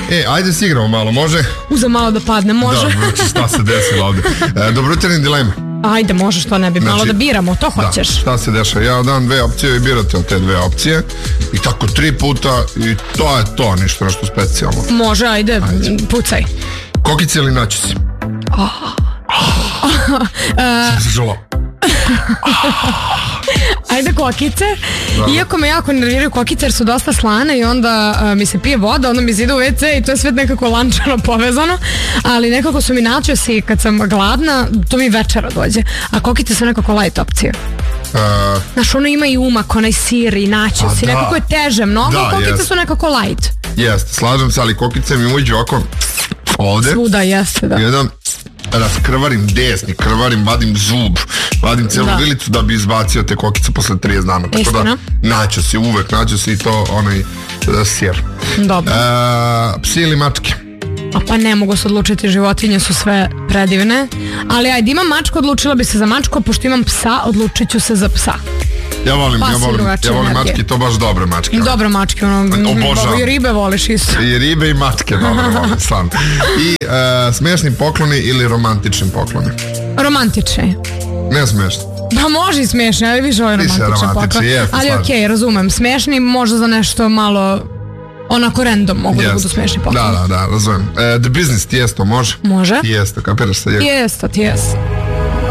Ajde si igramo malo, može? Uza malo da padne, može. Da, znači šta se desilo ovde. Dobrojutarnji dilema. Ajde, može, što ne bi, malo da biramo, to hoćeš. Da, šta se dešava? Ja dam dve opcije i birate od te dve opcije. I tako 3 puta i to je to, ništa nešto specijalno. Može, ajde. Pucaj. Kokice ili načisi? Šta se želo? Ajde kokice, iako me jako nerviraju kokice jer su dosta slane i onda mi se pije voda, onda mi se ide u WC i to je sve nekako lančano povezano, ali nekako su mi načesi kad sam gladna, to mi večera dođe, a kokice su nekako light opcije. Znaš, ono ima i umak, onaj sir i načesi, nekako je teže mnogo, kokice su nekako light. Jeste, slažem se, ali kokice mi uđe oko ovde. Svuda, jeste, da. Jedan raskrvarim desni, krvarim, vadim zub, vadim celu vilicu da bi izbacio te kokice posle 30 dana. Tako da naću se i to onaj sir. Dobro. Psi ili mačke? Pa ne mogu se odlučiti, životinje su sve predivne, ali ajde, imam mačku, odlučila bi se za mačku, pošto imam psa, odlučit ću se za psa. Ja volim mačke, to baš dobre mačke. Dobre mačke, i ribe voliš isto. I ribe i mačke, dobro volim, stvarno. I smešni pokloni ili romantični pokloni? Romantični. Ne smešni. Pa može i smešni, ali više ovaj romantičan poklon. Ali okej, razumem, smešni možda za nešto malo onako random mogu da budu smešni pokloni. Da, razumem. The Business, Tijesto, može? Može. Tijesto, kapiraš se? Tijesto.